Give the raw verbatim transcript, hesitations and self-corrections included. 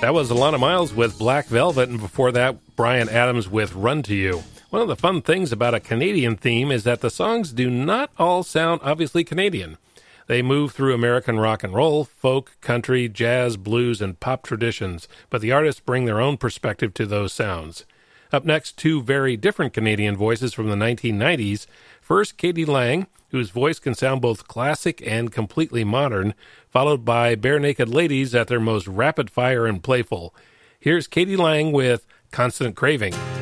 That was Alana Miles with Black Velvet, and before that, Bryan Adams with Run to You. One of the fun things about a Canadian theme is that the songs do not all sound obviously Canadian. They move through American rock and roll, folk, country, jazz, blues, and pop traditions, but the artists bring their own perspective to those sounds. Up next, two very different Canadian voices from the nineteen nineties. First, k.d. lang, whose voice can sound both classic and completely modern, followed by Bare Naked Ladies at their most rapid-fire and playful. Here's k.d. lang with Constant Craving.